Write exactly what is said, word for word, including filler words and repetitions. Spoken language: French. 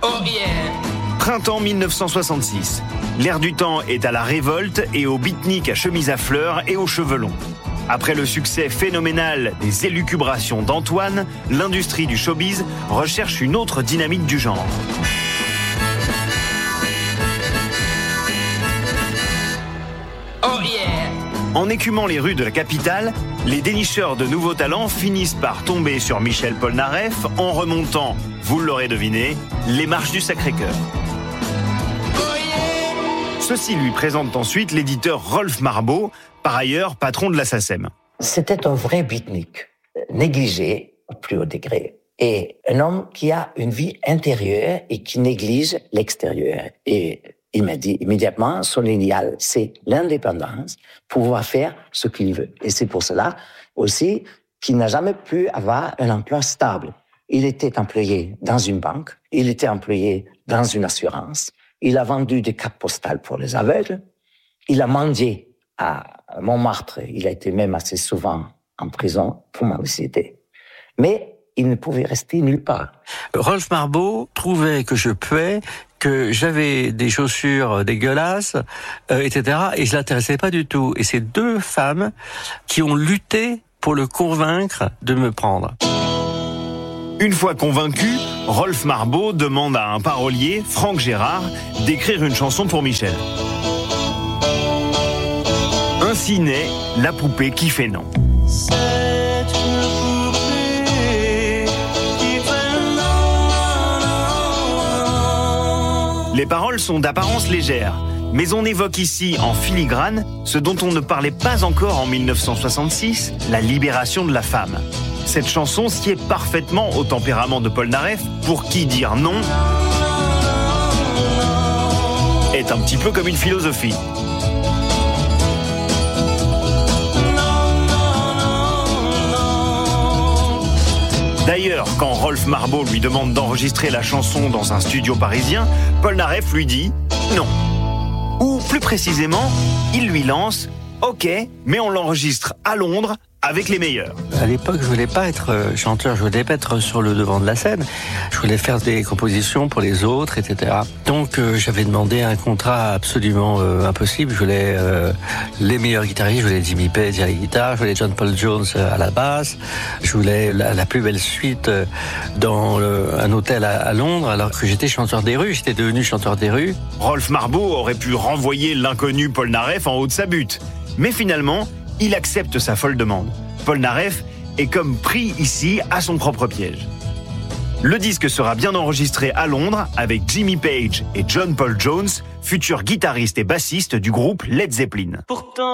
Oh yeah. Printemps mille neuf cent soixante-six. L'air du temps est à la révolte et au beatnik à chemise à fleurs et aux cheveux longs. Après le succès phénoménal des élucubrations d'Antoine, l'industrie du showbiz recherche une autre dynamique du genre. Oh yeah. En écumant les rues de la capitale, les dénicheurs de nouveaux talents finissent par tomber sur Michel Polnareff en remontant, vous l'aurez deviné, les marches du Sacré-Cœur. Ceci lui présente ensuite l'éditeur Rolf Marbeau, par ailleurs patron de la SACEM. C'était un vrai beatnik, négligé au plus haut degré. Et un homme qui a une vie intérieure et qui néglige l'extérieur. Et il m'a dit immédiatement, son idéal, c'est l'indépendance, pouvoir faire ce qu'il veut. Et c'est pour cela aussi qu'il n'a jamais pu avoir un emploi stable. Il était employé dans une banque, il était employé dans une assurance, il a vendu des cartes postales pour les aveugles, il a mendié à Montmartre, il a été même assez souvent en prison pour mendicité. Mais il ne pouvait rester nulle part. Rolf Marbeau trouvait que je puais, que j'avais des chaussures dégueulasses, euh, et cetera. Et je l'intéressais pas du tout. Et c'est deux femmes qui ont lutté pour le convaincre de me prendre. Une fois convaincu, Rolf Marbeau demande à un parolier, Franck Gérard, d'écrire une chanson pour Michel. Ainsi naît La poupée qui fait non. Les paroles sont d'apparence légère, mais on évoque ici en filigrane ce dont on ne parlait pas encore en mille neuf cent soixante-six, la libération de la femme. Cette chanson sied parfaitement au tempérament de Polnareff, pour qui dire non est un petit peu comme une philosophie. D'ailleurs, quand Rolf Marbeau lui demande d'enregistrer la chanson dans un studio parisien, Polnareff lui dit non. Ou plus précisément, il lui lance « Ok, mais on l'enregistre à Londres avec les meilleurs ». À l'époque, je voulais pas être chanteur, je voulais pas être sur le devant de la scène. Je voulais faire des compositions pour les autres, et cetera. Donc, euh, j'avais demandé un contrat absolument euh, impossible. Je voulais euh, les meilleurs guitaristes, je voulais Jimmy Page à la guitare, je voulais John Paul Jones à la basse, je voulais la, la plus belle suite dans le, un hôtel à, à Londres, alors que j'étais chanteur des rues, j'étais devenu chanteur des rues. Rolf Marbeau aurait pu renvoyer l'inconnu Polnareff en haut de sa butte. Mais finalement, il accepte sa folle demande. Polnareff est comme pris ici à son propre piège. Le disque sera bien enregistré à Londres avec Jimmy Page et John Paul Jones, futurs guitaristes et bassistes du groupe Led Zeppelin. Pourtant